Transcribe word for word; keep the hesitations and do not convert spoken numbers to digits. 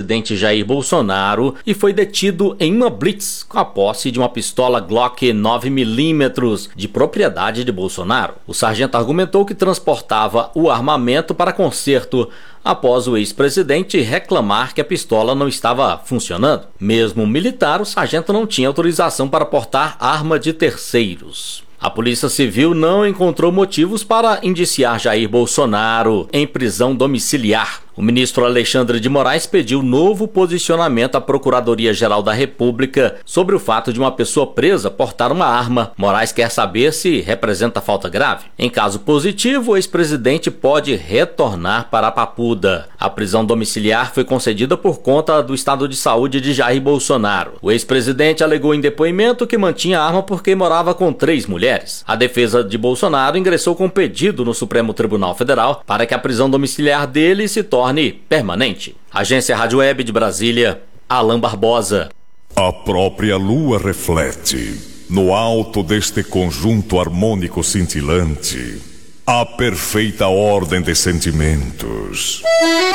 ex-presidente Jair Bolsonaro e foi detido em uma blitz com a posse de uma pistola Glock nove milímetros de propriedade de Bolsonaro. O sargento argumentou que transportava o armamento para conserto após o ex-presidente reclamar que a pistola não estava funcionando. Mesmo militar, o sargento não tinha autorização para portar arma de terceiros. A Polícia Civil não encontrou motivos para indiciar Jair Bolsonaro em prisão domiciliar. O ministro Alexandre de Moraes pediu novo posicionamento à Procuradoria-Geral da República sobre o fato de uma pessoa presa portar uma arma. Moraes quer saber se representa falta grave. Em caso positivo, o ex-presidente pode retornar para a Papuda. A prisão domiciliar foi concedida por conta do estado de saúde de Jair Bolsonaro. O ex-presidente alegou em depoimento que mantinha a arma porque morava com três mulheres. A defesa de Bolsonaro ingressou com pedido no Supremo Tribunal Federal para que a prisão domiciliar dele se torne permanente. Agência Rádio Web de Brasília, Alan Barbosa. A própria lua reflete, no alto deste conjunto harmônico cintilante, a perfeita ordem de sentimentos.